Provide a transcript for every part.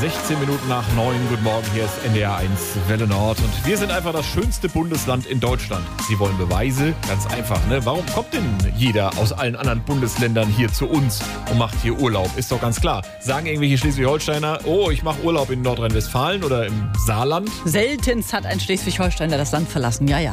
16 Minuten nach 9. Guten Morgen, hier ist NDR 1 Welle Nord. Und wir sind einfach das schönste Bundesland in Deutschland. Sie wollen Beweise? Ganz einfach, ne? Warum kommt denn jeder aus allen anderen Bundesländern hier zu uns und macht hier Urlaub? Ist doch ganz klar. Sagen irgendwelche Schleswig-Holsteiner, oh, ich mache Urlaub in Nordrhein-Westfalen oder im Saarland? Seltenst hat ein Schleswig-Holsteiner das Land verlassen, ja.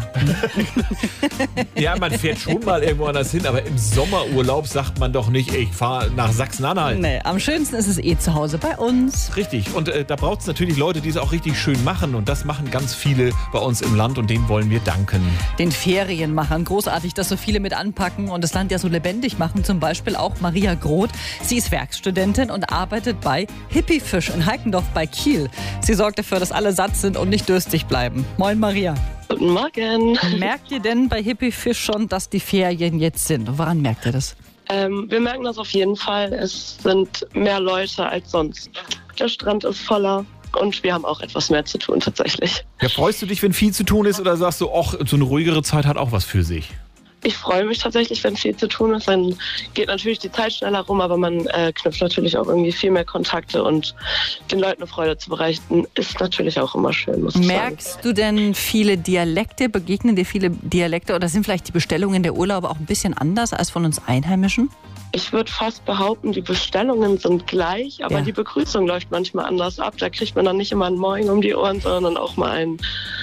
Ja, man fährt schon mal irgendwo anders hin, aber im Sommerurlaub sagt man doch nicht, ich fahre nach Sachsen-Anhalt. Nee, am schönsten ist es zu Hause bei uns. Richtig. Und da braucht es natürlich Leute, die es auch richtig schön machen. Und das machen ganz viele bei uns im Land und denen wollen wir danken. Den Ferienmachern. Großartig, dass so viele mit anpacken und das Land ja so lebendig machen. Zum Beispiel auch Maria Groth. Sie ist Werkstudentin und arbeitet bei Hippiefisch in Heikendorf bei Kiel. Sie sorgt dafür, dass alle satt sind und nicht durstig bleiben. Moin Maria. Guten Morgen. Merkt ihr denn bei Hippiefisch schon, dass die Ferien jetzt sind? Und woran merkt ihr das? Wir merken das auf jeden Fall. Es sind mehr Leute als sonst. Der Strand ist voller und wir haben auch etwas mehr zu tun tatsächlich. Ja, freust du dich, wenn viel zu tun ist oder sagst du, ach, so eine ruhigere Zeit hat auch was für sich? Ich freue mich tatsächlich, wenn viel zu tun ist. Dann geht natürlich die Zeit schneller rum, aber man knüpft natürlich auch irgendwie viel mehr Kontakte und den Leuten eine Freude zu bereiten, ist natürlich auch immer schön, muss ich sagen. Merkst du denn viele Dialekte? Begegnen dir viele Dialekte oder sind vielleicht die Bestellungen der Urlaube auch ein bisschen anders als von uns Einheimischen? Ich würde fast behaupten, die Bestellungen sind gleich, aber die Begrüßung läuft manchmal anders ab. Da kriegt man dann nicht immer ein Moin um die Ohren, sondern auch mal ein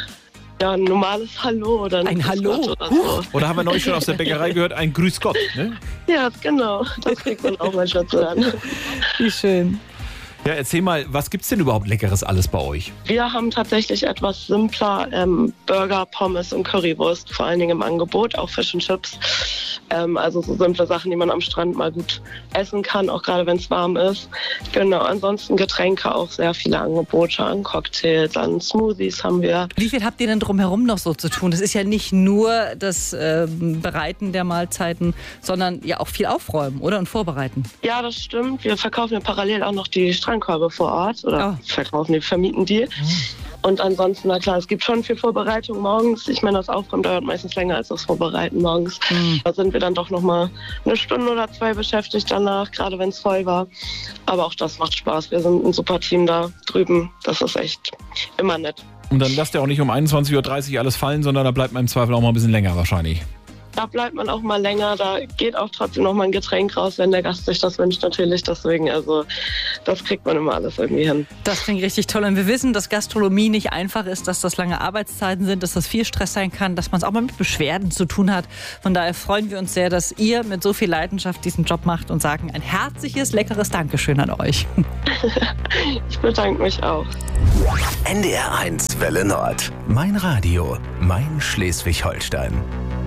normales Hallo oder ein Hallo oder so. Oder haben wir neulich schon aus der Bäckerei gehört, ein Grüß Gott, ne? Ja, genau. Das kriegt man auch manchmal zu hören. Wie schön. Ja, erzähl mal, was gibt's denn überhaupt Leckeres alles bei euch? Wir haben tatsächlich etwas simpler Burger, Pommes und Currywurst, vor allen Dingen im Angebot, auch Fish and Chips. Also so simple Sachen, die man am Strand mal gut essen kann, auch gerade wenn es warm ist. Genau, ansonsten Getränke auch sehr viele Angebote an Cocktails, an Smoothies haben wir. Wie viel habt ihr denn drumherum noch so zu tun? Das ist ja nicht nur das Bereiten der Mahlzeiten, sondern ja auch viel aufräumen, oder? Und vorbereiten. Ja, das stimmt. Wir verkaufen ja parallel auch noch die Strandkörbe vor Ort oder vermieten die. Und ansonsten, na klar, es gibt schon viel Vorbereitung morgens. Ich meine, das Aufräumen dauert meistens länger als das Vorbereiten morgens. Da sind wir dann doch noch mal eine Stunde oder zwei beschäftigt danach, gerade wenn es voll war. Aber auch das macht Spaß. Wir sind ein super Team da drüben. Das ist echt immer nett. Und dann lasst ihr auch nicht um 21.30 Uhr alles fallen, sondern da bleibt man im Zweifel auch mal ein bisschen länger wahrscheinlich. Da bleibt man auch mal länger, da geht auch trotzdem noch mal ein Getränk raus, wenn der Gast sich das wünscht natürlich. Deswegen, also das kriegt man immer alles irgendwie hin. Das klingt richtig toll. Und wir wissen, dass Gastronomie nicht einfach ist, dass das lange Arbeitszeiten sind, dass das viel Stress sein kann, dass man es auch mal mit Beschwerden zu tun hat. Von daher freuen wir uns sehr, dass ihr mit so viel Leidenschaft diesen Job macht und sagen ein herzliches, leckeres Dankeschön an euch. Ich bedanke mich auch. NDR 1 Welle Nord. Mein Radio, mein Schleswig-Holstein.